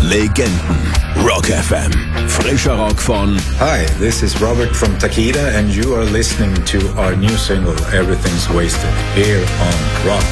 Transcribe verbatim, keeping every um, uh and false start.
Legenden. Rock F M. Frischer Rock von Hi, this is Robert from Takida and you are listening to our new single Everything's Wasted here on Rock